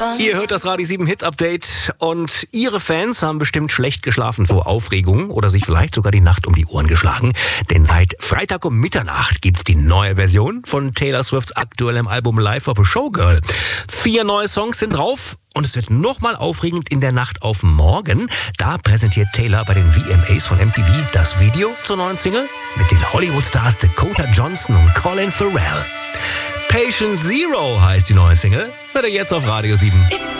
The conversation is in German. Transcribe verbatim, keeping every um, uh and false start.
Ihr hört das Radio sieben Hit Update und Ihre Fans haben bestimmt schlecht geschlafen vor Aufregung oder sich vielleicht sogar die Nacht um die Ohren geschlagen. Denn seit Freitag um Mitternacht gibt's die neue Version von Taylor Swifts aktuellem Album Life of a Showgirl. Vier neue Songs sind drauf. Und es wird nochmal aufregend in der Nacht auf morgen. Da präsentiert Taylor bei den V M As von M T V das Video zur neuen Single mit den Hollywood-Stars Dakota Johnson und Colin Farrell. Patient Zero heißt die neue Single. Hört ihr jetzt auf Radio sieben.